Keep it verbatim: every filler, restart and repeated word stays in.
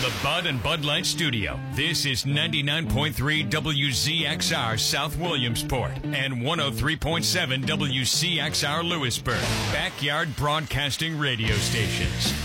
the Bud and Bud Light Studio, this is ninety-nine point three W Z X R South Williamsport and one oh three point seven W C X R Lewisburg, Backyard Broadcasting Radio Stations.